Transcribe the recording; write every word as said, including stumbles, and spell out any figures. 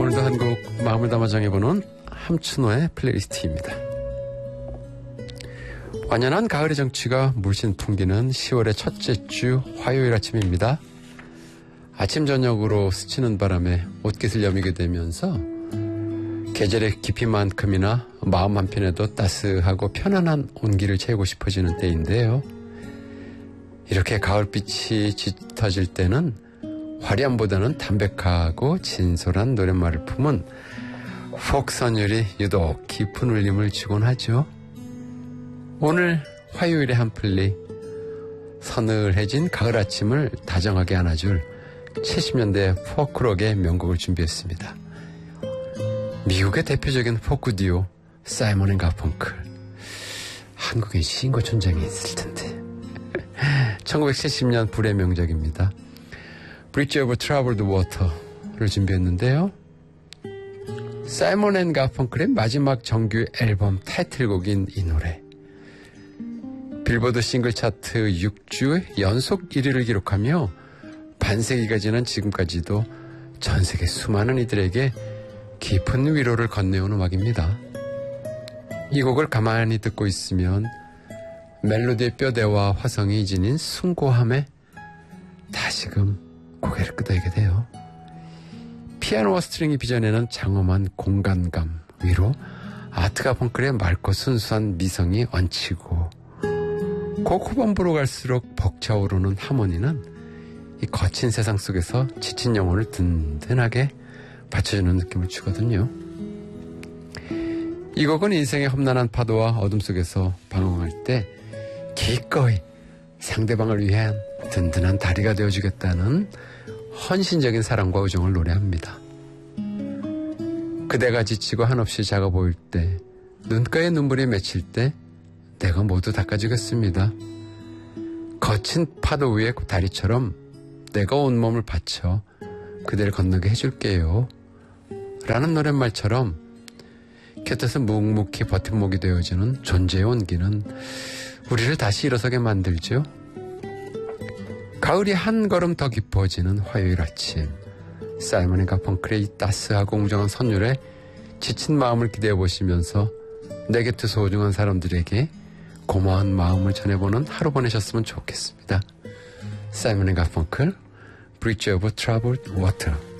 오늘도 한 곡 마음을 담아 정해보는 함춘호의 플레이리스트입니다. 완연한 가을의 정취가 물씬 풍기는 시월의 첫째 주 화요일 아침입니다. 아침 저녁으로 스치는 바람에 옷깃을 여미게 되면서 계절의 깊이만큼이나 마음 한편에도 따스하고 편안한 온기를 채우고 싶어지는 때인데요. 이렇게 가을빛이 짙어질 때는 화려함보다는 담백하고 진솔한 노랫말을 품은 폭선율이 유독 깊은 울림을 주곤 하죠. 오늘 화요일의 한 플리, 서늘해진 가을 아침을 다정하게 안아줄 칠십 년대 포크록의 명곡을 준비했습니다. 미국의 대표적인 포크 듀오 사이먼 앤 가펑클. 한국엔 신고 촌장이 있을 텐데. 천구백칠십 년 불의 명작입니다. Bridge over Troubled Water를 준비했는데요. 사이먼 앤 가펑클의 마지막 정규 앨범 타이틀곡인 이 노래. 빌보드 싱글 차트 육 주 연속 일 위를 기록하며 반세기가 지난 지금까지도 전 세계 수많은 이들에게 깊은 위로를 건네온 음악입니다. 이 곡을 가만히 듣고 있으면 멜로디의 뼈대와 화성이 지닌 숭고함에 다시금 고개를 끄덕이게 돼요. 피아노와 스트링이 빚어내는 장엄한 공간감 위로 아트 가펑클의 맑고 순수한 미성이 얹히고 곡 후반부로 갈수록 벅차오르는 하모니는 이 거친 세상 속에서 지친 영혼을 든든하게 받쳐주는 느낌을 주거든요. 이 곡은 인생의 험난한 파도와 어둠 속에서 방황할 때 기꺼이 상대방을 위한 든든한 다리가 되어주겠다는 헌신적인 사랑과 우정을 노래합니다. 그대가 지치고 한없이 작아 보일 때, 눈가에 눈물이 맺힐 때 내가 모두 닦아주겠습니다. 거친 파도 위의 다리처럼 내가 온몸을 바쳐 그대를 건너게 해줄게요. 라는 노랫말처럼 곁에서 묵묵히 버팀목이 되어주는 존재의 온기는 우리를 다시 일어서게 만들죠. 가을이 한 걸음 더 깊어지는 화요일 아침, 사이먼 앤 가펑클의 이 따스하고 웅장한 선율에 지친 마음을 기대해 보시면서 내 곁에 소중한 사람들에게 고마운 마음을 전해보는 하루 보내셨으면 좋겠습니다. 사이먼 앤 가펑클, Bridge over Troubled Water.